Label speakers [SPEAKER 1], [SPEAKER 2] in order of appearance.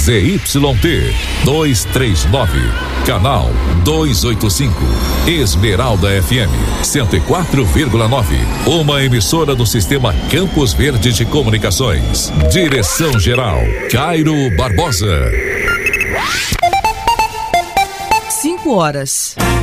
[SPEAKER 1] ZYT 239, canal 285, Esmeralda FM 104,9, uma emissora do Sistema Campos Verde de Comunicações. Direção-geral Cairo Barbosa.
[SPEAKER 2] 5 horas.